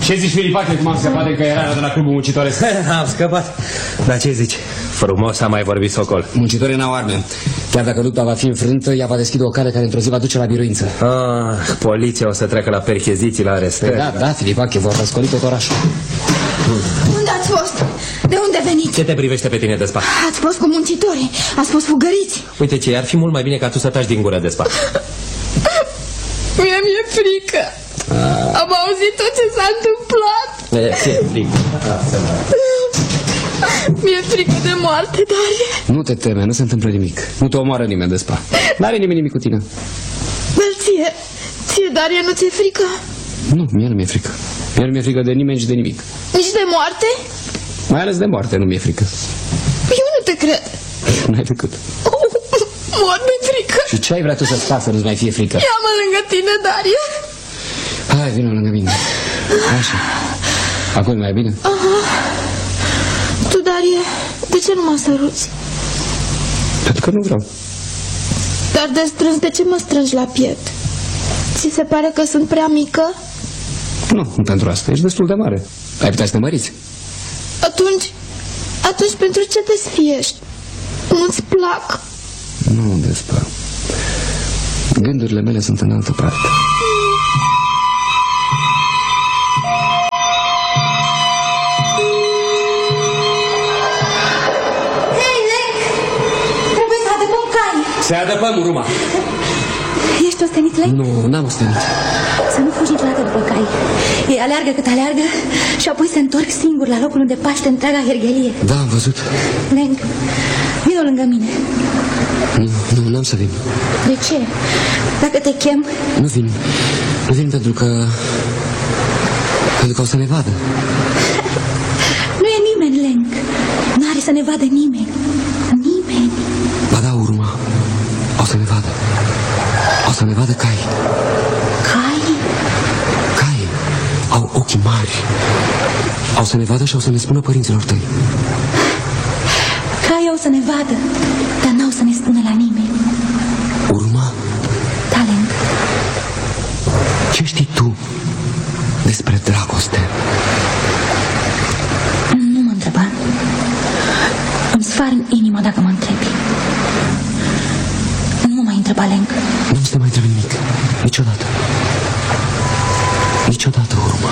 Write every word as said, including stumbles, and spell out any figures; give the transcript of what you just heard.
Ce zici, Filipache, cum am scăpat de căierarea de la Clubul Muncitoresc? Am scăpat. Dar ce zici? Frumos a mai vorbit Socol. Muncitorii n-au arme. Chiar dacă lupta va fi înfrântă, ea va deschide o cale care într-o zi va duce la biruință. Ah, poliția o să treacă la percheziții, la arestări. Da, da, Filipache, vor răscoli tot orașul. Unde ați fost? De unde veniți? Ce te privește pe tine, Despa? Ați fost cu muncitorii, ați fost fugăriți. Uite ce, ar fi mult mai bine ca tu să taci din gură, Despa. Mie mi-e frică. Ah. Am auzit tot ce s-a întâmplat. Ce frică? Mi-e frică de moarte, Darie. Nu te teme, nu se întâmplă nimic. Nu te omoară nimeni, Despa. N-are nimeni nimic cu tine. Dar ție, ție, Darie, nu ți-e frică? Nu, mie nu mi-e frică. Mie nu mi-e frică de nimeni și de nimic. Nici de moarte? Mai ales de moarte nu mi-e frică. Eu nu te cred. N-ai făcut. Oh, mor de frică. Și ce ai vrea tu să-ți faci să nu-ți mai fie frică? Ia-mă lângă tine, Darie. Hai, vină lângă mine. Așa. Acum e mai bine? Aha. Tu, Darie, de ce nu mă săruți? Pentru că nu vreau. Dar de strâns, de ce mă strângi la piept? Ți se pare că sunt prea mică? Nu, nu pentru asta. Ești destul de mare. Ai putea să te măriți. Atunci, atunci pentru ce te sfiești? Nu-ți plac? Nu, Despa. Gândurile mele sunt în altă parte. Hei, Lec! Trebuie să adăpăm cai. Se adăpăm, Ruma. Ești ostenit, Lec? Nu, n-am ostenit. Să nu fugi niciodată după cai. Ei aleargă cât aleargă și apoi se întorc singur la locul unde paște întreaga herghelie. Da, am văzut. Lec, vino lângă mine. Nu, nu, n-am să vin. De ce? Dacă te chem... Nu vin. Nu vin pentru că... Pentru că o să ne vadă. Nu e nimeni, Lec. N-are să ne vadă nimeni. Nimeni. Ba da, Urma. O să ne vadă. O să ne vadă cai. Cai? Cai au ochii mari. O să ne vadă și o să ne spună părinților tăi. Cai o să ne vadă, dar n-au să ne spună la nimeni. Urma? Talent. Ce știi tu despre dragoste? Nu mă întreba. Îmi sfarm inima dacă mă întrebi. Nu mă mai întreba, Lenk. Nu-mi să te mai întreb nimic. Niciodată. Niciodată, Urma.